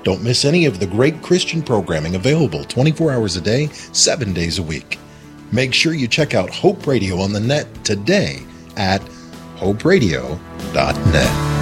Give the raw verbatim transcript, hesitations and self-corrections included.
Don't miss any of the great Christian programming available twenty-four hours a day, seven days a week. Make sure you check out Hope Radio on the net today at hope radio dot net.